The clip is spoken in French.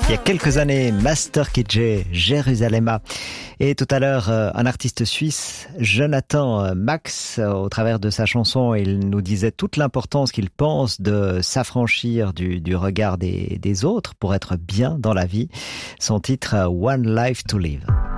Il y a quelques années, Master KJ, Jérusalema. Et tout à l'heure, un artiste suisse, Jonathan Max, au travers de sa chanson, il nous disait toute l'importance qu'il pense de s'affranchir du regard des autres pour être bien dans la vie. Son titre, One Life to Live.